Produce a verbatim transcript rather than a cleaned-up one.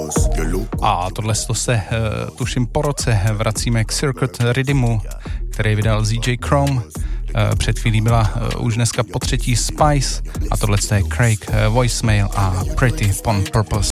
A tohle se, uh, tuším, po roce vracíme k Circuit Rhythmu, který vydal Z J Chrome. Uh, před chvílí byla uh, už dneska po třetí Spice a tohle je Craig, uh, Voicemail a Pretty on Purpose.